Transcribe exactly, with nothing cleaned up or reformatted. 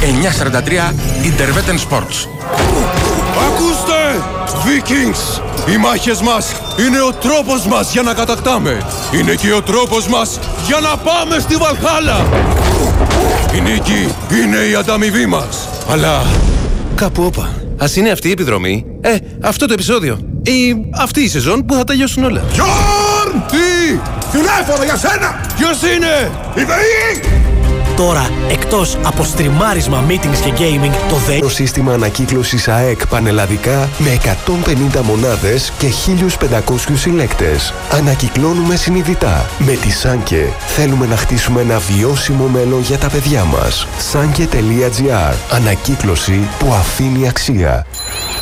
εννιακόσια σαράντα τρία Interwetten Sports. Ακούστε! Vikings! Οι μάχες μας είναι ο τρόπος μας για να κατακτάμε. Είναι και ο τρόπος μας για να πάμε στη Βαλχάλα. Η νίκη είναι η ανταμοιβή μας. Αλλά κάπου όπα. Ας είναι αυτή η επιδρομή, ε, αυτό το επεισόδιο ή αυτή η σεζόν που θα τελειώσουν όλα. Γιόρν! Τι! Τηλέφωνο για σένα! Ποιος είναι? Η ΔΕΗ! Τώρα, εκτός από στριμάρισμα, meetings και gaming, το ΔΕΗ... Το σύστημα ανακύκλωσης ΑΕΚ πανελλαδικά με εκατόν πενήντα μονάδες και χίλιους πεντακόσιους συλλέκτες. Ανακυκλώνουμε συνειδητά. Με τη Σάνκε θέλουμε να χτίσουμε ένα βιώσιμο μέλλον για τα παιδιά μας. Σάνκε τελεία τζι άρ. Ανακύκλωση που αφήνει αξία.